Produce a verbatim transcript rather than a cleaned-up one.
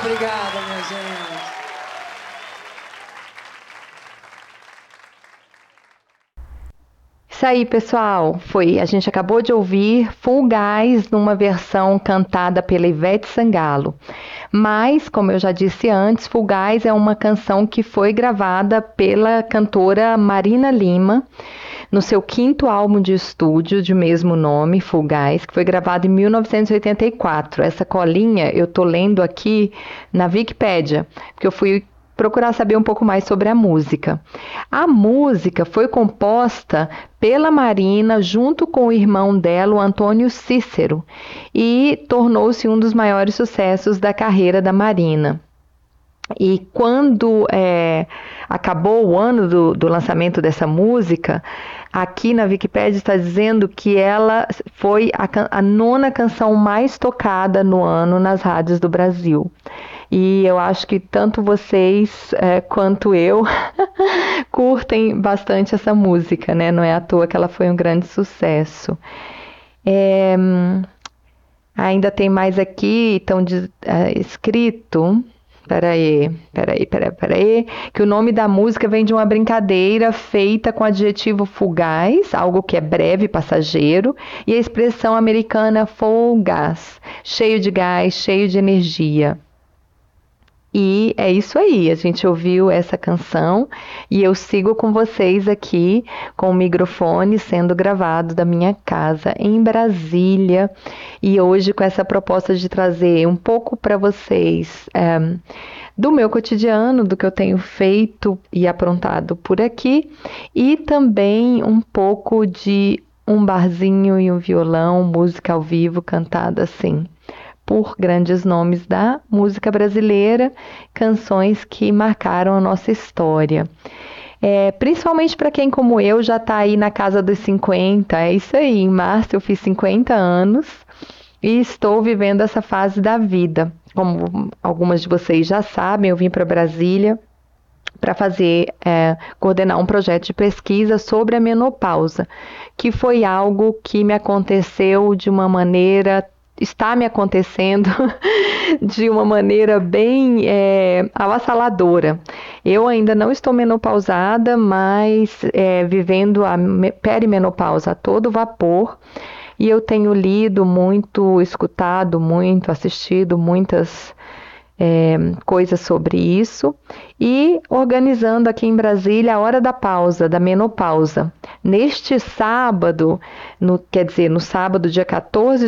obrigada, minha gente. Isso aí, pessoal. Foi, a gente acabou de ouvir Full Gas numa versão cantada pela Ivete Sangalo. Mas, como eu já disse antes, Full Gas é uma canção que foi gravada pela cantora Marina Lima no seu quinto álbum de estúdio de mesmo nome, Full Gas, que foi gravado em mil novecentos e oitenta e quatro. Essa colinha eu tô lendo aqui na Wikipédia, porque eu fui procurar saber um pouco mais sobre a música. A música foi composta pela Marina junto com o irmão dela, o Antônio Cícero, e tornou-se um dos maiores sucessos da carreira da Marina. E quando é, acabou o ano do, do lançamento dessa música, aqui na Wikipédia está dizendo que ela foi a, a nona canção mais tocada no ano nas rádios do Brasil. E eu acho que tanto vocês é, quanto eu curtem bastante essa música, né? Não é à toa que ela foi um grande sucesso. É, ainda tem mais aqui, então, de, é, escrito... Peraí, peraí, peraí, peraí. Que o nome da música vem de uma brincadeira feita com o adjetivo fugaz, algo que é breve, passageiro, e a expressão americana full gas, cheio de gás, cheio de energia. E é isso aí, a gente ouviu essa canção e eu sigo com vocês aqui com o microfone sendo gravado da minha casa em Brasília e hoje com essa proposta de trazer um pouco para vocês é, do meu cotidiano, do que eu tenho feito e aprontado por aqui e também um pouco de um barzinho e um violão, música ao vivo cantada assim por grandes nomes da música brasileira, canções que marcaram a nossa história. É, principalmente para quem, como eu, já está aí na casa dos cinquenta, é isso aí, em março eu fiz cinquenta anos e estou vivendo essa fase da vida. Como algumas de vocês já sabem, eu vim para Brasília para fazer, é, coordenar um projeto de pesquisa sobre a menopausa, que foi algo que me aconteceu de uma maneira está me acontecendo de uma maneira bem é, avassaladora. Eu ainda não estou menopausada, mas é, vivendo a perimenopausa a todo vapor, e eu tenho lido muito, escutado muito, assistido muitas É, coisas sobre isso e organizando aqui em Brasília a Hora da Pausa, da menopausa. Neste sábado, no, quer dizer, no sábado, dia quatorze